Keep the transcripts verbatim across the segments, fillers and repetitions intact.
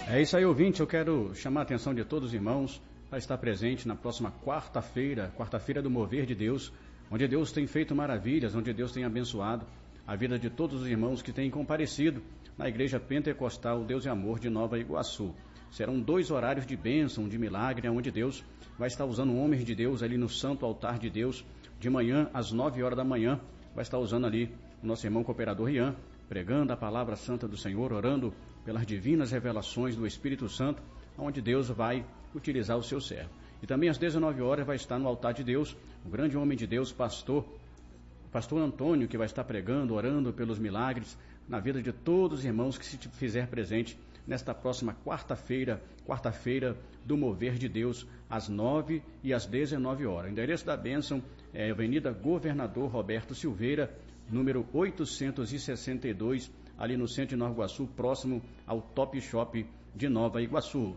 É isso aí, ouvinte. Eu quero chamar a atenção de todos os irmãos para estar presente na próxima quarta-feira, quarta-feira do Mover de Deus, onde Deus tem feito maravilhas, onde Deus tem abençoado a vida de todos os irmãos que têm comparecido na Igreja Pentecostal Deus e Amor de Nova Iguaçu. Serão dois horários de bênção, de milagre, onde Deus vai estar usando homens de Deus ali no santo altar de Deus. De manhã, às nove horas da manhã, vai estar usando ali o nosso irmão cooperador Rian, pregando a palavra santa do Senhor, orando pelas divinas revelações do Espírito Santo, onde Deus vai utilizar o seu servo. E também às dezenove horas vai estar no altar de Deus, o grande homem de Deus, pastor, pastor Antônio, que vai estar pregando, orando pelos milagres na vida de todos os irmãos que se fizer presente nesta próxima quarta-feira, quarta-feira do Mover de Deus, às nove e às dezenove horas. O endereço da bênção é Avenida Governador Roberto Silveira, número oitocentos e sessenta e dois, ali no centro de Nova Iguaçu, próximo ao Top Shop de Nova Iguaçu.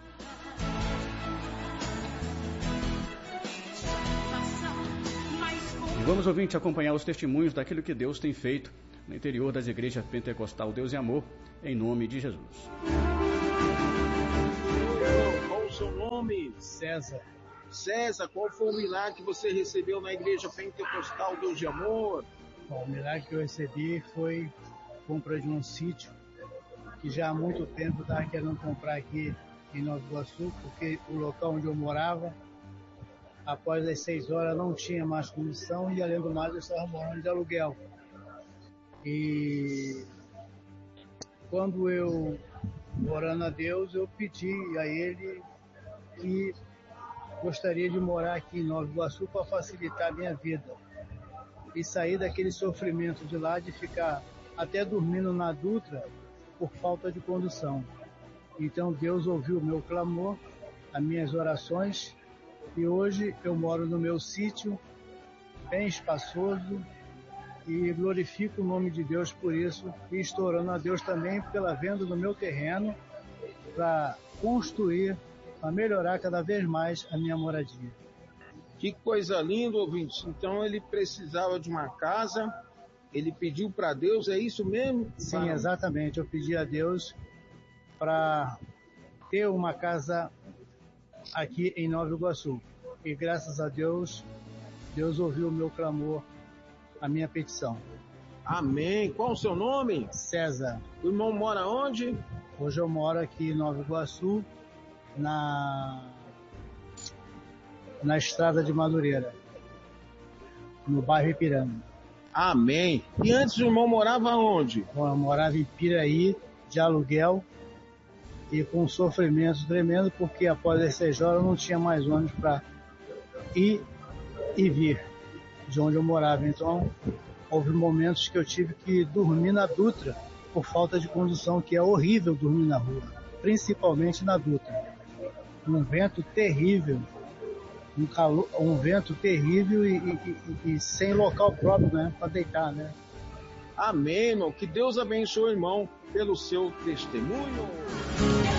E vamos, ouvinte, acompanhar os testemunhos daquilo que Deus tem feito no interior das igrejas Pentecostal Deus e Amor, em nome de Jesus. Qual o seu nome? César. César, qual foi o milagre que você recebeu na igreja Pentecostal Deus de Amor? Bom, o milagre que eu recebi foi compra de um sítio que já há muito tempo eu estava querendo comprar aqui em Nova Iguaçu, porque o local onde eu morava, após as seis horas, não tinha mais condição e, além do mais, eu estava morando de aluguel. E quando eu, orando a Deus, eu pedi a Ele que gostaria de morar aqui em Nova Iguaçu para facilitar a minha vida e sair daquele sofrimento de lá, de ficar até dormindo na Dutra por falta de condução. Então Deus ouviu o meu clamor, as minhas orações, e hoje eu moro no meu sítio, bem espaçoso, e glorifico o nome de Deus por isso, e estou orando a Deus também pela venda do meu terreno, para construir, para melhorar cada vez mais a minha moradia. Que coisa linda, ouvintes. Então ele precisava de uma casa, ele pediu para Deus, é isso mesmo? Sim, para... exatamente. Eu pedi a Deus para ter uma casa aqui em Nova Iguaçu. E graças a Deus, Deus ouviu o meu clamor, a minha petição. Amém. Qual o seu nome? César. O irmão mora onde? Hoje eu moro aqui em Nova Iguaçu, na, na estrada de Madureira, no bairro Ipiranga. Amém. E antes o irmão morava onde? Bom, eu morava em Piraí, de aluguel, e com um sofrimento tremendo, porque após as seis horas eu não tinha mais ônibus para ir e vir de onde eu morava. Então, houve momentos que eu tive que dormir na Dutra, por falta de condução, que é horrível dormir na rua, principalmente na Dutra. Um vento terrível, um, calor, um vento terrível e, e, e, e sem local próprio, né, para deitar, né? Amém, irmão. Que Deus abençoe, irmão, pelo seu testemunho.